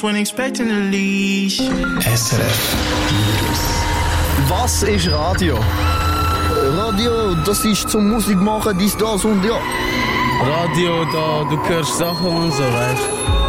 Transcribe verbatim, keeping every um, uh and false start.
When expecting a leash. S R F News. Was ist Radio? Radio, das ist zum Musik machen, dies, das und ja. Radio, da, du hörst Sachen und so, weißt du.